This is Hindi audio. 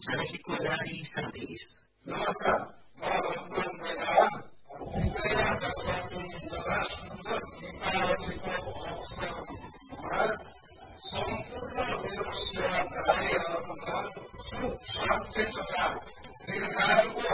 सहिकुजारी सन्देश। नमस्कार, म लक्ष्मण मैनान। उम्मेदवार दीपावलीको अवसरमा सम्पूर्ण लोक सेवा कार्यालयमा सुख स्वास्थ्य तथा दीर्घायुको